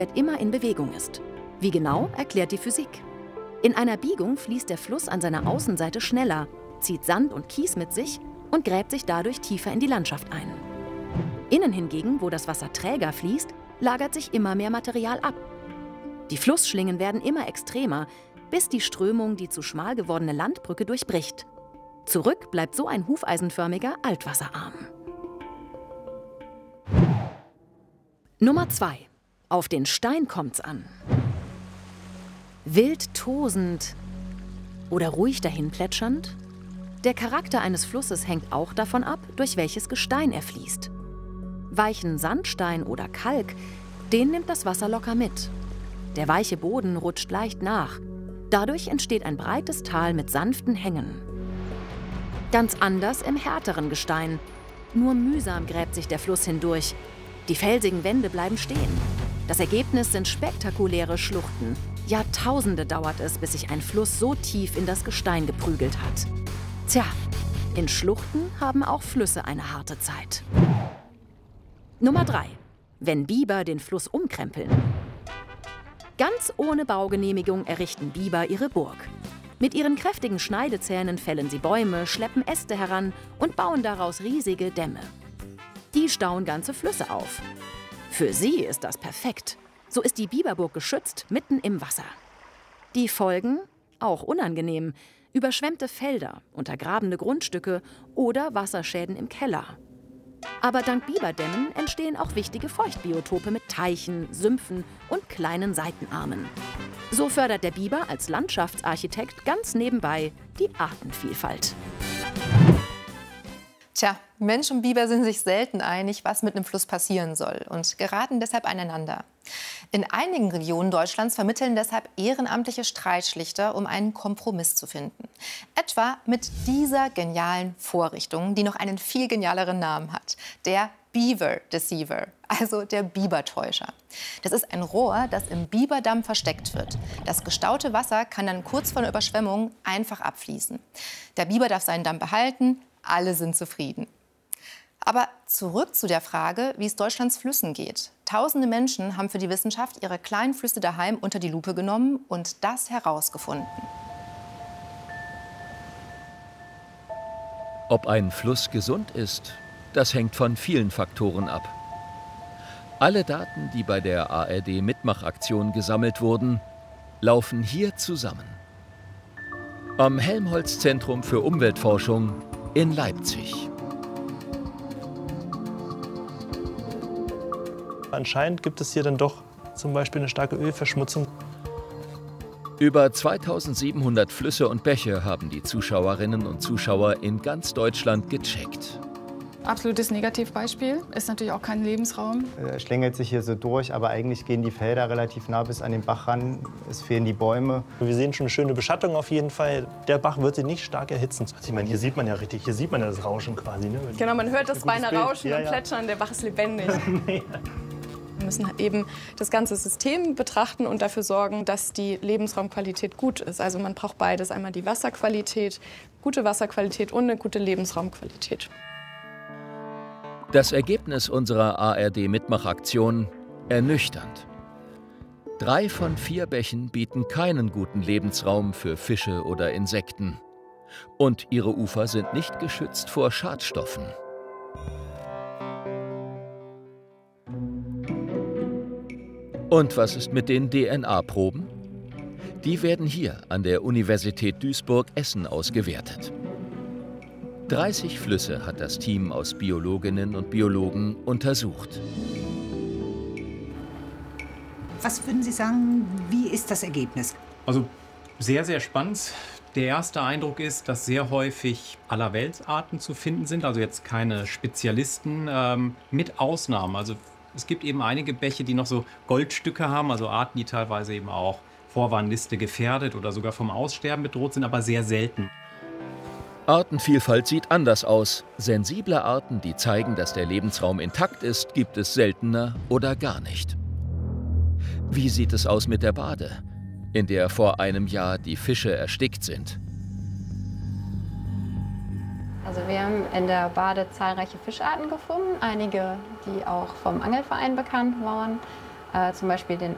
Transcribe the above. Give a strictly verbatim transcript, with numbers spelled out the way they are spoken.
immer in Bewegung ist. Wie genau, erklärt die Physik. In einer Biegung fließt der Fluss an seiner Außenseite schneller, zieht Sand und Kies mit sich und gräbt sich dadurch tiefer in die Landschaft ein. Innen hingegen, wo das Wasser träger fließt, lagert sich immer mehr Material ab. Die Flussschlingen werden immer extremer, bis die Strömung die zu schmal gewordene Landbrücke durchbricht. Zurück bleibt so ein hufeisenförmiger Altwasserarm. Nummer zwei. Auf den Stein kommt's an. Wild tosend oder ruhig dahinplätschernd? Der Charakter eines Flusses hängt auch davon ab, durch welches Gestein er fließt. Weichen Sandstein oder Kalk, den nimmt das Wasser locker mit. Der weiche Boden rutscht leicht nach. Dadurch entsteht ein breites Tal mit sanften Hängen. Ganz anders im härteren Gestein. Nur mühsam gräbt sich der Fluss hindurch. Die felsigen Wände bleiben stehen. Das Ergebnis sind spektakuläre Schluchten. Jahrtausende dauert es, bis sich ein Fluss so tief in das Gestein geprügelt hat. Tja, in Schluchten haben auch Flüsse eine harte Zeit. Nummer drei. Wenn Biber den Fluss umkrempeln. Ganz ohne Baugenehmigung errichten Biber ihre Burg. Mit ihren kräftigen Schneidezähnen fällen sie Bäume, schleppen Äste heran und bauen daraus riesige Dämme. Die stauen ganze Flüsse auf. Für sie ist das perfekt. So ist die Biberburg geschützt, mitten im Wasser. Die Folgen? Auch unangenehm. Überschwemmte Felder, untergrabene Grundstücke oder Wasserschäden im Keller. Aber dank Biberdämmen entstehen auch wichtige Feuchtbiotope mit Teichen, Sümpfen und kleinen Seitenarmen. So fördert der Biber als Landschaftsarchitekt ganz nebenbei die Artenvielfalt. Tja, Mensch und Biber sind sich selten einig, was mit einem Fluss passieren soll und geraten deshalb aneinander. In einigen Regionen Deutschlands vermitteln deshalb ehrenamtliche Streitschlichter, um einen Kompromiss zu finden. Etwa mit dieser genialen Vorrichtung, die noch einen viel genialeren Namen hat. Der Beaver Deceiver, also der Bibertäuscher. Das ist ein Rohr, das im Biberdamm versteckt wird. Das gestaute Wasser kann dann kurz vor der Überschwemmung einfach abfließen. Der Biber darf seinen Damm behalten, alle sind zufrieden. Aber zurück zu der Frage, wie es Deutschlands Flüssen geht. Tausende Menschen haben für die Wissenschaft ihre kleinen Flüsse daheim unter die Lupe genommen und das herausgefunden. Ob ein Fluss gesund ist, das hängt von vielen Faktoren ab. Alle Daten, die bei der A R D-Mitmachaktion gesammelt wurden, laufen hier zusammen. Am Helmholtz-Zentrum für Umweltforschung in Leipzig. Anscheinend gibt es hier dann doch zum Beispiel eine starke Ölverschmutzung. Über zweitausendsiebenhundert Flüsse und Bäche haben die Zuschauerinnen und Zuschauer in ganz Deutschland gecheckt. Absolutes Negativbeispiel, ist natürlich auch kein Lebensraum. Er schlängelt sich hier so durch, aber eigentlich gehen die Felder relativ nah bis an den Bach ran. Es fehlen die Bäume. Wir sehen schon eine schöne Beschattung auf jeden Fall. Der Bach wird sich nicht stark erhitzen. Also ich meine, hier sieht man ja richtig, hier sieht man ja das Rauschen quasi. Ne? Genau, man hört das beinahe rauschen ja, und ja. plätschern, der Bach ist lebendig. Wir müssen eben das ganze System betrachten und dafür sorgen, dass die Lebensraumqualität gut ist. Also man braucht beides, einmal die Wasserqualität, gute Wasserqualität und eine gute Lebensraumqualität. Das Ergebnis unserer A R D-Mitmachaktion ernüchternd. Drei von vier Bächen bieten keinen guten Lebensraum für Fische oder Insekten. Und ihre Ufer sind nicht geschützt vor Schadstoffen. Und was ist mit den D N A-Proben? Die werden hier an der Universität Duisburg-Essen ausgewertet. dreißig Flüsse hat das Team aus Biologinnen und Biologen untersucht. Was würden Sie sagen, wie ist das Ergebnis? Also sehr, sehr spannend. Der erste Eindruck ist, dass sehr häufig Allerweltsarten zu finden sind, also jetzt keine Spezialisten, ähm, mit Ausnahmen. Also es gibt eben einige Bäche, die noch so Goldstücke haben, also Arten, die teilweise eben auch Vorwarnliste gefährdet oder sogar vom Aussterben bedroht sind, aber sehr selten. Artenvielfalt sieht anders aus. Sensible Arten, die zeigen, dass der Lebensraum intakt ist, gibt es seltener oder gar nicht. Wie sieht es aus mit der Bade, in der vor einem Jahr die Fische erstickt sind? Also wir haben in der Bade zahlreiche Fischarten gefunden, einige, die auch vom Angelverein bekannt waren, äh, zum Beispiel den